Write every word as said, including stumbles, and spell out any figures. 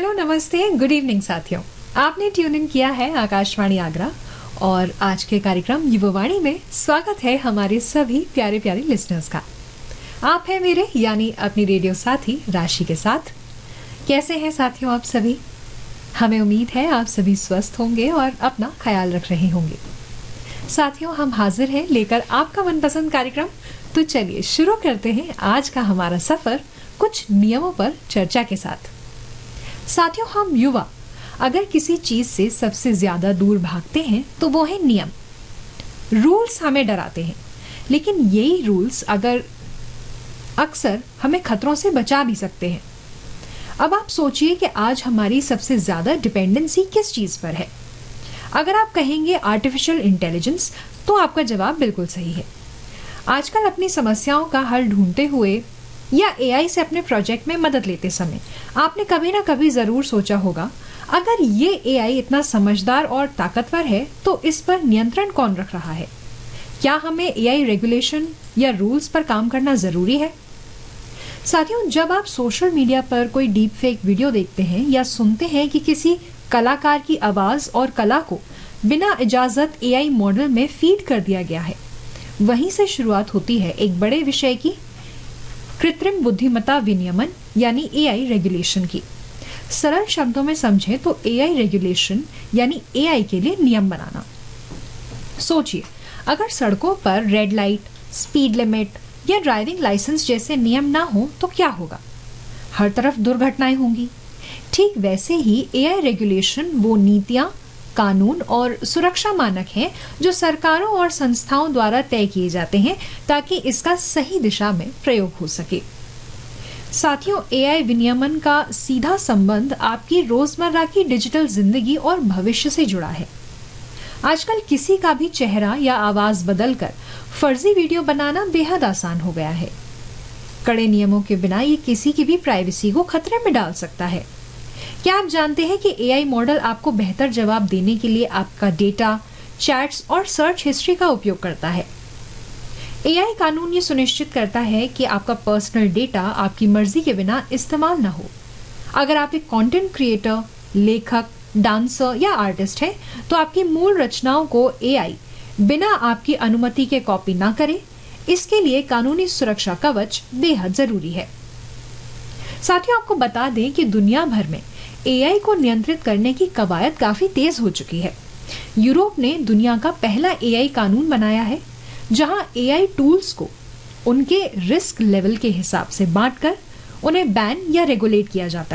Hello, नमस्ते, good evening साथियों। आपने ट्यून इन किया है आकाशवाणी आगरा और आज के कार्यक्रम युवावाणी में स्वागत है हमारे सभी प्यारे प्यारे लिसनर्स का। आप हैं मेरे यानी अपनी रेडियो साथी राशि के साथ। कैसे हैं साथियों आप सभी? हमें उम्मीद है आप सभी स्वस्थ होंगे और अपना ख्याल रख रहे होंगे। साथियों, हम हाजिर हैं लेकर आपका मनपसंद कार्यक्रम। तो चलिए शुरू करते हैं आज का हमारा सफर कुछ नियमों पर चर्चा के साथ। साथियों, हम युवा अगर किसी चीज से सबसे ज्यादा दूर भागते हैं तो वो है नियम। रूल्स हमें डराते हैं, लेकिन यही रूल्स अगर अक्सर हमें खतरों से बचा भी सकते हैं। अब आप सोचिए कि आज हमारी सबसे ज्यादा डिपेंडेंसी किस चीज पर है। अगर आप कहेंगे आर्टिफिशियल इंटेलिजेंस, तो आपका जवाब बिल्कुल सही है। आजकल अपनी समस्याओं का हल ढूंढते हुए या एआई से अपने प्रोजेक्ट में मदद लेते समय आपने कभी ना कभी जरूर सोचा होगा, अगर ये एआई इतना समझदार और ताकतवर है तो इस पर नियंत्रण कौन रख रहा है? क्या हमें एआई रेगुलेशन या रूल्स पर काम करना जरूरी है? साथियों, जब आप सोशल मीडिया पर कोई डीप फेक वीडियो देखते हैं या सुनते हैं कि किसी कलाकार की आवाज और कला को बिना इजाजत एआई मॉडल में फीड कर दिया गया है, वहीं से शुरुआत होती है एक बड़े विषय की, कृत्रिम बुद्धिमत्ता विनियमन यानी एआई रेगुलेशन की। सरल शब्दों में समझे तो एआई रेगुलेशन यानी एआई के लिए नियम बनाना। सोचिए, अगर सड़कों पर रेड लाइट, स्पीड लिमिट या ड्राइविंग लाइसेंस जैसे नियम ना हो तो क्या होगा? हर तरफ दुर्घटनाएं होंगी। ठीक वैसे ही एआई रेगुलेशन वो नीतियां, कानून और सुरक्षा मानक हैं जो सरकारों और संस्थाओं द्वारा तय किए जाते हैं ताकि इसका सही दिशा में प्रयोग हो सके। साथियों, एआई विनियमन का सीधा संबंध आपकी रोजमर्रा की डिजिटल जिंदगी और भविष्य से जुड़ा है। आजकल किसी का भी चेहरा या आवाज बदलकर फर्जी वीडियो बनाना बेहद आसान हो गया है। कड़े नियमों के बिना ये किसी की भी प्राइवेसी को खतरे में डाल सकता है। क्या आप जानते हैं कि एआई मॉडल आपको बेहतर जवाब देने के लिए आपका डेटा, चैट्स और सर्च हिस्ट्री का उपयोग करता है? एआई कानून ये सुनिश्चित करता है कि आपका पर्सनल डेटा आपकी मर्जी के बिना इस्तेमाल ना हो। अगर आप एक कंटेंट क्रिएटर, लेखक, डांसर या आर्टिस्ट हैं, तो आपकी मूल रचनाओं को एआई बिना आपकी अनुमति के कॉपी ना करे। इसके लिए कानूनी सुरक्षा कवच बेहद जरूरी है। साथियों, आपको बता दें कि दुनिया भर में एआई को नियंत्रित करने की कवायद काफी तेज हो चुकी है। यूरोप ने दुनिया का पहला एआई कानून बनाया है, जहां एआई टूल्स को उनके रिस्क लेवल के हिसाब से बांटकर उन्हें बैन या रेगुलेट किया जाता है।